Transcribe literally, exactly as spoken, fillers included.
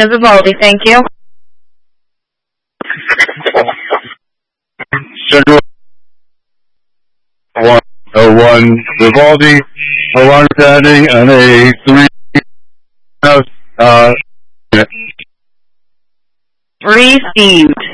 Vivaldi, thank you. Central one oh one Vivaldi, alarm standing on a three house, uh, Received.